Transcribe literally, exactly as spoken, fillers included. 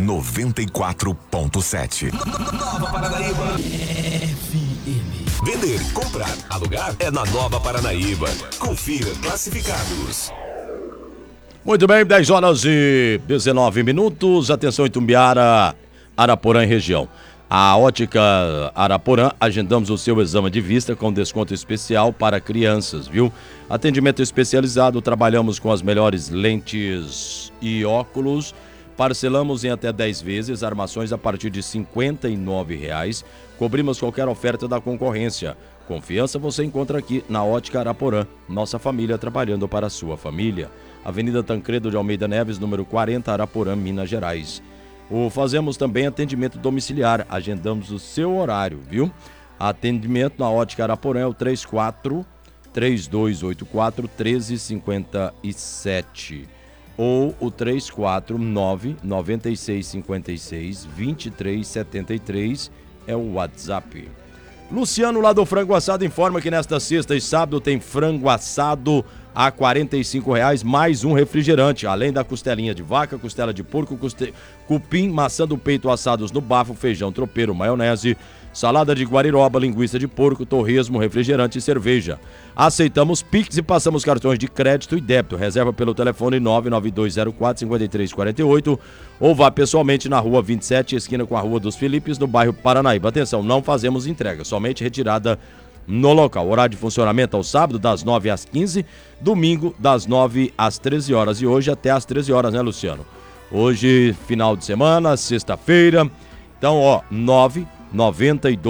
noventa e quatro ponto sete. Nova Paranaíba. F M. Vender, comprar, alugar é na Nova Paranaíba. Confira classificados. Muito bem, dez horas e dezenove minutos. Atenção, Itumbiara, Araporã e região. A Ótica Araporã, agendamos o seu exame de vista com desconto especial para crianças, viu? Atendimento especializado, trabalhamos com as melhores lentes e óculos. Parcelamos em até dez vezes, armações a partir de cinquenta e nove reais. Cobrimos qualquer oferta da concorrência. Confiança você encontra aqui na Ótica Araporã. Nossa família trabalhando para a sua família. Avenida Tancredo de Almeida Neves, número quarenta, Araporã, Minas Gerais. O fazemos também atendimento domiciliar. Agendamos o seu horário, viu? Atendimento na Ótica Araporã é o trinta e quatro, trinta e dois oitenta e quatro, treze cinquenta e sete. Ou o trinta e quatro, nove noventa e seis cinquenta e seis, vinte e três setenta e três é o WhatsApp. Luciano lá do Frango Assado informa que nesta sexta e sábado tem frango assado a quarenta e cinco reais mais um refrigerante, além da costelinha de vaca, costela de porco, custe... cupim, maçã do peito assados no bafo, feijão tropeiro, maionese, salada de guariroba, linguiça de porco, torresmo, refrigerante e cerveja. Aceitamos Pix e passamos cartões de crédito e débito. Reserva pelo telefone nove nove dois zero quatro, cinco três quatro oito ou vá pessoalmente na rua vinte e sete, esquina com a Rua dos Filipes, no bairro Paranaíba. Atenção, não fazemos entrega, somente retirada no local. Horário de funcionamento ao sábado das nove às quinze, domingo das nove às treze horas e hoje até às treze horas, né, Luciano? Hoje, final de semana, sexta-feira. Então, ó, nove noventa e dois